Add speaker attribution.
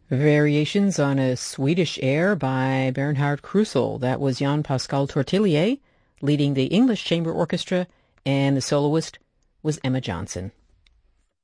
Speaker 1: Variations on a Swedish air by Bernhard Krusel. That was Jan Pascal Tortelier leading the English Chamber Orchestra, and the soloist was Emma Johnson.